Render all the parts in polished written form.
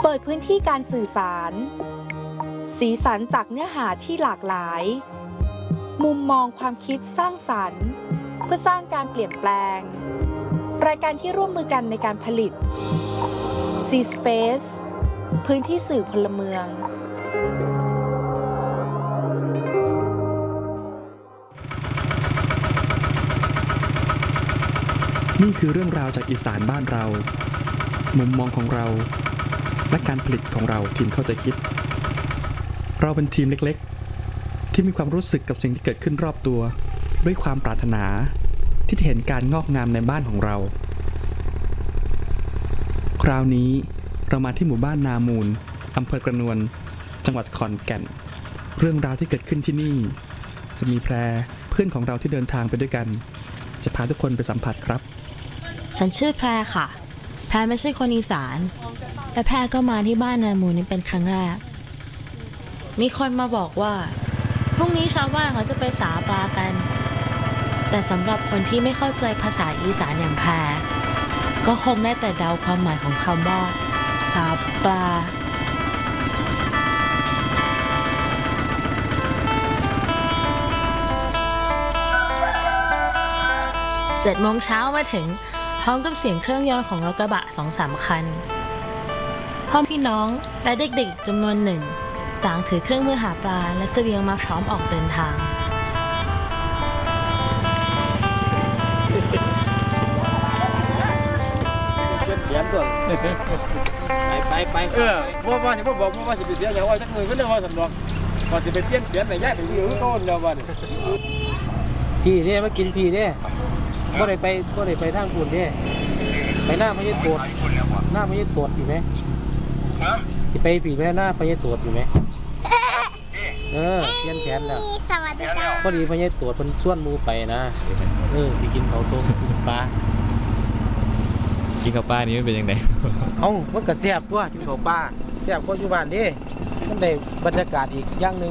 เปิดพื้นที่การสื่อสารสีสันจากเนื้อหาที่หลากหลายมุมมองความคิดสร้างสรรค์เพื่อสร้างการเปลี่ยนแปลงรายการที่ร่วมมือกันในการผลิต C-Space พื้นที่สื่อพลเมืองนี่คือเรื่องราวจากอีสานบ้านเรามุมมองของเราและการผลิตของเราทีมเข้าใจคิดเราเป็นทีมเล็กๆที่มีความรู้สึกกับสิ่งที่เกิดขึ้นรอบตัวด้วยความปรารถนาที่จะเห็นการงอกงามในบ้านของเราคราวนี้เรามาที่หมู่บ้านนามูลอำเภอกระนวนจังหวัดขอนแก่นเรื่องราวที่เกิดขึ้นที่นี่จะมีแพรเพื่อนของเราที่เดินทางไปด้วยกันจะพาทุกคนไปสัมผัสครับฉันชื่อแพรค่ะแพรไม่ใช่คนอีสานและแพรก็มาที่บ้านนามูลนี้เป็นครั้งแรกมีคนมาบอกว่าพรุ่งนี้ชาวบ้านเขาจะไปสาปลากันแต่สำหรับคนที่ไม่เข้าใจภาษาอีสานอย่างแพรก็คงได้แต่เดาความหมายของคำว่าสาปลา7 โมงเช้ามาถึงพร้อมกับเสียงเครื่องยนต์ของรถกระบะ 2-3 คันพ่อพี่น้องและเด็กๆจำนวนหนึ่งต่างถือเครื่องมือหาปลาและเสบียงมาพร้อมออกเดินทางไปว่าจะบอกว่าจะไปเสียอย่างว่าจักมือก็เรียกว่าสำรองพอจะไปเปลี่ยนไหนย้ายไปอยู่ต้นแล้ววันพี่เนี่ยมากินพี่เนี่ยก็ได้ไปทางปุ่นเนี่ยไปหน้าพญาโตดหน้าพญาโตดอยู่ไหมจะไปปีแม่หน้าพญาโตดอยู่ไหมเปลี่ยนแผนแล้วสวัสดีจ้าพอดีพญาโตดมันชวนมูไปนะไปกินเขาต้มกินปลากินข้าวปลานี่มันเป็นยังไงมันก็แซ่บตัวกินข้าวปลาแซ่บกว่าอยู่บ้านดิมันได้บรรยากาศอีกอย่างหนึ่ง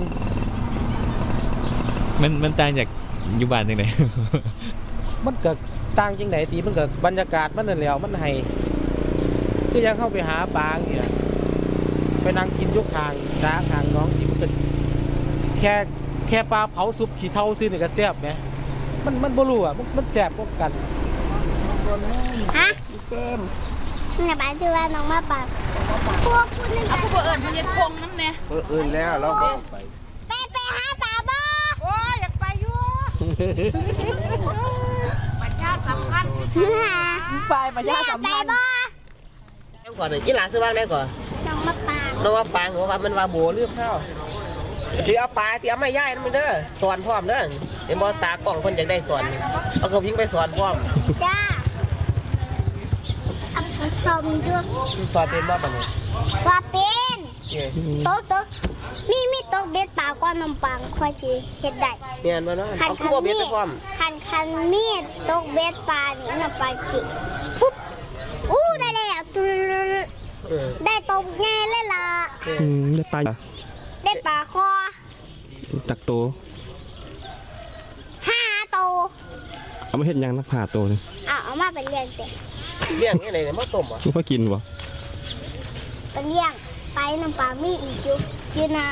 มันต่างจากอยู่บ้านยังไงมันก็ต่างจังไหนตีมันก็บรรยากาศมันนั่นแหละมันให้คือยังเข้าไปหาปลาอย่างเงี้ยไปนั่งกินยกทางจ้าทางน้องที่มันก็แค่ปลาเผาซุปขี้เถ้าซื้อนี่ก็แซ่บไหมมันบ่รู้อ่ะมันแซ่บพวกกันฮะเจมเนี่ยบ้านชื่อว่าน้องมาปากพวกคุณนึงเอาพวกเอิญมันจะคงน้ำเนี่ยเอิญแล้วเราไปหาปลาบ่โอ้ยอยากไปอยู่ประชาสัมพันธ์ไปประชาสัมพันธ์ก่อนเลยยี่หลานซื้อบ้างได้ก่อนน้องมาปางน้องมาปางหัวว่ามันว่าโบเลือกข้าวตีเอาปลาตีเอาไม่ย่ายนั่นมันเด้อสอนพร้อมเด้อเห็นบอตากล่องคนอยากได้สอนเอากระวิ่งไปสอนพร้อมจ้าสอนด้วยสอนเป็นบ้าปะเนี่ยสอนเป็นโต๊ะมีโต๊ะเบ็ดปลาก้อนน้ำปังค่อยจีเห็ดได้เนี่ยมันนะเอาคู่เบ็ดไปพร้อมคันมีดโต๊ะเบ็ดปลานี่น้ำปลาจีปุ๊บได้แล้วได้โต๊ะง่ายเลยล่ะได้ปลาได้ปลาคอจากโต 5 โตเอามาเห็ดยังนักผ่าโตเลยเอามาเป็นเลี้ยงเด็กเลี้ยงนี่อะไรเนี่ยมาต้มอ่ะลูกพ่อกินวะเป็นเลี้ยงไปน้ำปลามีอีกอยู่นะ